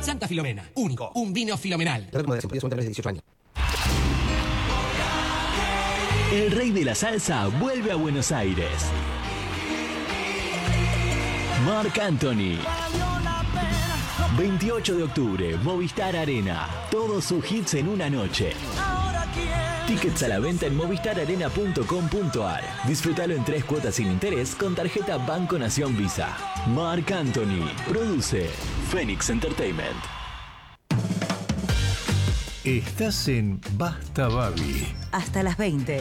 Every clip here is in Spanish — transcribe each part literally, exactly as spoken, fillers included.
Santa Filomena, único, un vino filomenal. de dieciocho años. El rey de la salsa vuelve a Buenos Aires. Marc Anthony. veintiocho de octubre, Movistar Arena. Todos sus hits en una noche. Tickets a la venta en movistar arena punto com punto ar. Disfrútalo en tres cuotas sin interés con tarjeta Banco Nación Visa. Marc Anthony. Produce Phoenix Entertainment. Estás en Basta Babi. Hasta las veinte.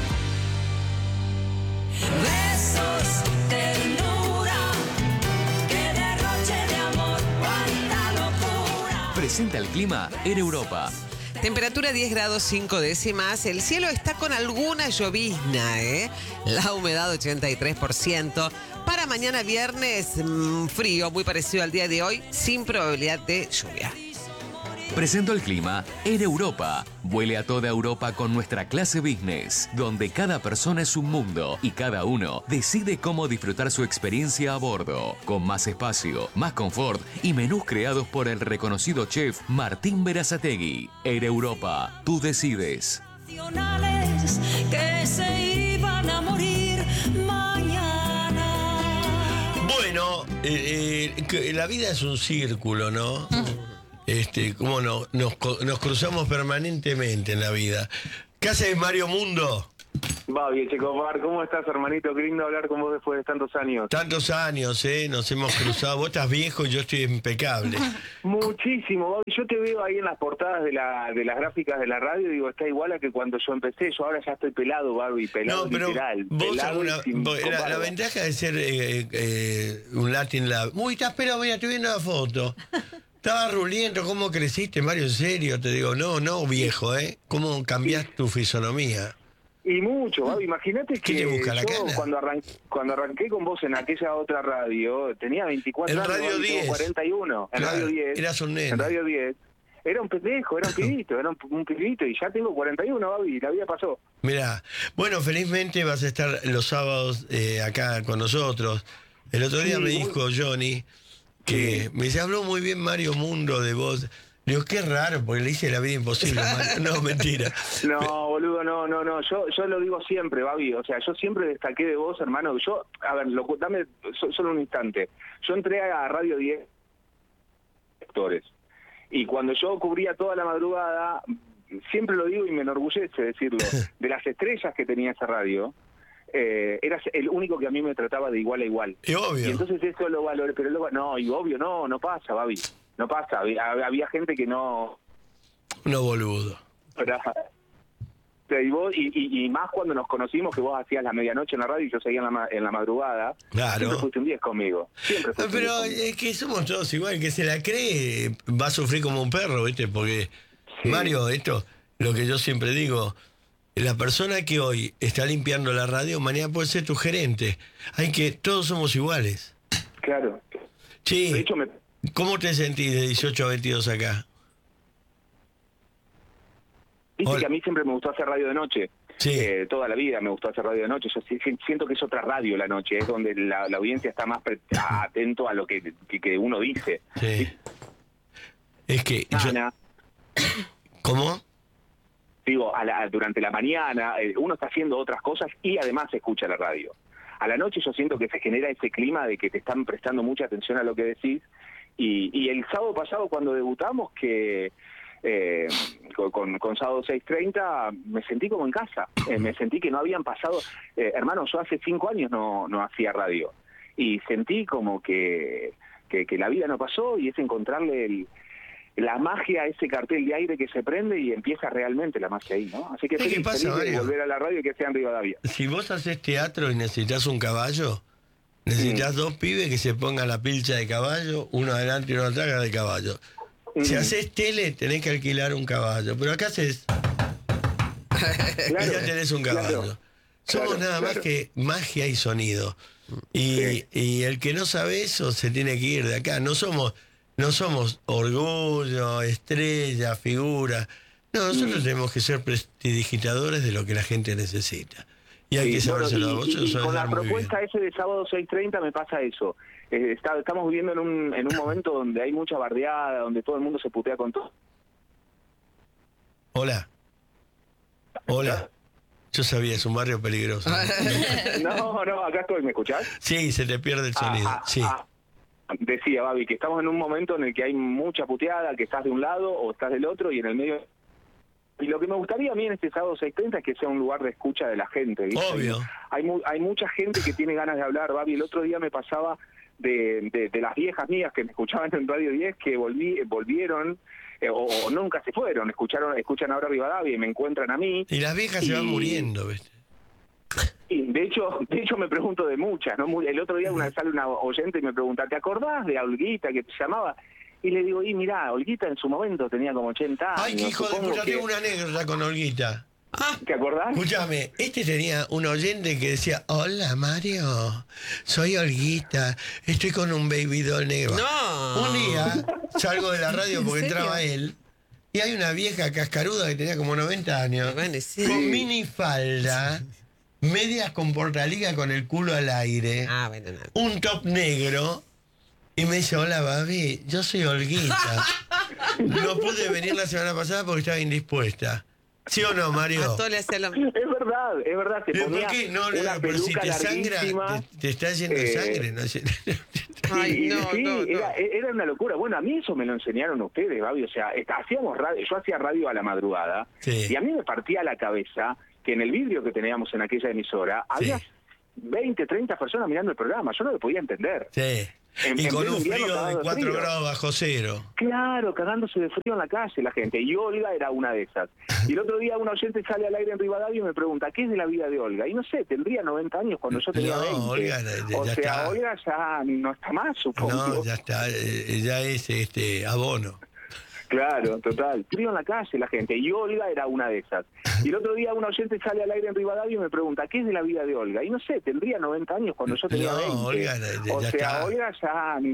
Besos, ternura, que derroche de amor, cuánta locura. Presenta el clima en Europa. Temperatura diez grados cinco décimas. El cielo está con alguna llovizna, ¿eh? La humedad ochenta y tres por ciento. Para mañana viernes, mmm, frío, muy parecido al día de hoy, sin probabilidad de lluvia. Presento el clima en Europa. Vuele a toda Europa con nuestra clase business, donde cada persona es un mundo y cada uno decide cómo disfrutar su experiencia a bordo, con más espacio, más confort y menús creados por el reconocido chef Martín Berazategui. Air Europa, tú decides. Que se iban a morir mañana. Bueno, eh, eh, la vida es un círculo, ¿no? Este, cómo no, nos, nos cruzamos permanentemente en la vida. ¿Qué haces, Mario Mundo? Va bien, Checomar, ¿cómo estás, hermanito? Qué lindo hablar con vos después de tantos años. Tantos años, ¿eh? Nos hemos cruzado. Vos estás viejo y yo estoy impecable. Muchísimo, Babi. Yo te veo ahí en las portadas de, la, de las gráficas de la radio y digo, está igual a que cuando yo empecé. Yo ahora ya estoy pelado, Babi, pelado no, pero literal. Vos pelado alguna, sin, vos, la, la ventaja de ser eh, eh, un Latin Lab. Uy, estás pelado, mira, estoy viendo la foto. Estaba ruliento, ¿cómo creciste, Mario? En serio, te digo, no, no, viejo, ¿eh? ¿Cómo cambiaste tu fisonomía? Y mucho, Babi. Imagínate que ¿Qué te busca, la yo cana? cuando arranqué, cuando arranqué con vos en aquella otra radio, tenía veinticuatro En años, Radio Babi, tengo diez. cuarenta y uno. En Claro, Radio diez. eras un nene. En Radio diez. Era un pendejo, era un pibito, era un, un pibito y ya tengo cuarenta y uno, Babi, la vida pasó. Mirá, bueno, felizmente vas a estar los sábados eh, acá con nosotros. El otro día Sí, me muy- dijo Johnny que Sí. me dice, habló muy bien Mario Mundo de vos. Le digo, qué raro, porque le hice la vida imposible, Mario. No, mentira. No, boludo, no, no, no. Yo yo lo digo siempre, Babi. O sea, yo siempre destaqué de vos, hermano. Yo, a ver, lo, dame so- solo un instante. Yo entré a Radio diez actores. Y cuando yo cubría toda la madrugada, siempre lo digo y me enorgullece decirlo, de las estrellas que tenía esa radio, eh, eras el único que a mí me trataba de igual a igual. Y obvio. Y entonces eso lo valoré, pero lo, no, y obvio, no, no pasa, Babi. No pasa. Había, había gente que no... No, boludo. Pero, y, vos, y, y, y más cuando nos conocimos, que vos hacías la medianoche en la radio y yo seguía en la, ma- en la madrugada. Claro. Siempre fuiste un diez conmigo. Siempre fuiste Ah, un pero diez conmigo. es que somos todos igual, el que se la cree va a sufrir como un perro, ¿viste? Porque, Sí. Mario, esto, lo que yo siempre digo, la persona que hoy está limpiando la radio, mañana puede ser tu gerente. Hay que, todos somos iguales. Claro. Sí. De hecho, me... ¿Cómo te sentís de dieciocho a veintidós acá? Viste Hola. que a mí siempre me gustó hacer radio de noche. Sí. Eh, toda la vida me gustó hacer radio de noche. Yo sí- sí- siento que es otra radio la noche, es donde la, la audiencia está más pre- atento a lo que, que, que uno dice. Sí. Es que... yo- Ana, ¿Cómo? digo, a la- durante la mañana eh, uno está haciendo otras cosas y además escucha la radio. A la noche yo siento que se genera ese clima de que te están prestando mucha atención a lo que decís. Y, y el sábado pasado cuando debutamos, que eh, con, con, con sábado seis treinta, me sentí como en casa. Eh, me sentí que no habían pasado... Eh, hermano, yo hace cinco años no, no hacía radio. Y sentí como que, que, que la vida no pasó y es encontrarle el... la magia a ese cartel de aire que se prende y empieza realmente la magia ahí, ¿no? Así que ¿Qué feliz, pasa, feliz de Mario? volver a la radio y que sea en Rivadavia. Si vos haces teatro y necesitas un caballo, necesitas dos pibes que se pongan la pilcha de caballo, uno adelante y uno atrás de caballo. Si Mm. haces tele, tenés que alquilar un caballo. Pero acá haces... Claro, y ya tenés un caballo. claro, Somos claro, nada más claro. que magia y sonido. Y, Sí. y el que no sabe eso se tiene que ir de acá. No somos, no somos orgullo, estrella, figura. No, nosotros Mm. tenemos que ser prestidigitadores de lo que la gente necesita. Y hay Sí, que bueno, sabérselo. y- Vos y- lo y sabés con la dar muy bien. propuesta ese de sábado seis treinta me pasa eso. eh, está- estamos viviendo en un, en un momento donde hay mucha bardeada, donde todo el mundo se putea con todo. Hola. Hola. Yo sabía, es un barrio peligroso. No, no, acá estoy, ¿me escuchás? Sí, se te pierde el sonido. Ah, ah, Sí. ah. Decía, Babi, que estamos en un momento en el que hay mucha puteada, que estás de un lado o estás del otro y en el medio... Y lo que me gustaría a mí en este sábado seis treinta es que sea un lugar de escucha de la gente, ¿viste? Obvio. Hay, mu- hay mucha gente que tiene ganas de hablar, Babi. El otro día me pasaba de, de, de las viejas mías que me escuchaban en Radio diez, que volví, volvieron... eh, o, o nunca se fueron, escucharon escuchan ahora Rivadavia y me encuentran a mí. Y las viejas se van Y- muriendo, ¿viste? Y de hecho, de hecho me pregunto de muchas, ¿no? Muy- El otro día una sale una oyente y me pregunta, ¿te acordás de Olguita que te llamaba? Y le digo, y mirá, Olguita en su momento tenía como ochenta años. Ay, qué hijo de supongo puta, que- tengo una anécdota con Olguita. ¿Te acordás? Escúchame, este tenía un oyente que decía, hola Mario, soy Olguita, estoy con un baby doll negro. No. Un día salgo de la radio porque ¿En serio? entraba él y hay una vieja cascaruda que tenía como noventa años, Bueno, sí. con minifalda, medias con portaliga con el culo al aire, Ah, bueno, no. un top negro y me dice, hola baby, yo soy Olguita. No pude venir la semana pasada porque estaba indispuesta. ¿Sí o no, Mario? A todo le hacía lo... Es verdad, es verdad. Se ¿Pero por ponía qué? No, no, una pero si peluca te sangra, larguísima. te, te está yendo eh, sangre, ¿no? Ay, Y- no, sí, no, no. Era, era una locura. Bueno, a mí eso me lo enseñaron ustedes, Babi. O sea, está- hacíamos radio, yo hacía radio a la madrugada Sí. y a mí me partía la cabeza que en el vidrio que teníamos en aquella emisora había Sí. veinte, treinta personas mirando el programa. Yo no lo podía entender. Sí. En- Y en con pleno un invierno frío cagado de de cuatro frío. grados bajo cero. Claro, cagándose de frío en la calle la gente. Y Olga era una de esas. Y el otro día un oyente sale al aire en Rivadavia y me pregunta, ¿qué es de la vida de Olga? Y no sé, tendría noventa años cuando yo tenía No, veinte. Olga, ya o sea, está. Olga ya no está más, supongo. No, ya está, eh, ya es este abono. Claro, total. Frío en la calle la gente. Y Olga era una de esas. Y el otro día un oyente sale al aire en Rivadavia y me pregunta, ¿qué es de la vida de Olga? Y no sé, tendría noventa años cuando yo tenía No, veinte. Olga, ya o sea, está. Olga ya